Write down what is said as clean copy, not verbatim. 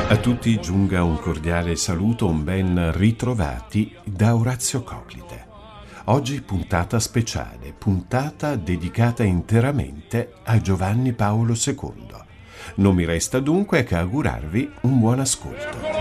A tutti giunga un cordiale saluto, un ben ritrovati da Orazio Coclite. Oggi puntata speciale, puntata dedicata interamente a Giovanni Paolo II. Non mi resta dunque che augurarvi un buon ascolto.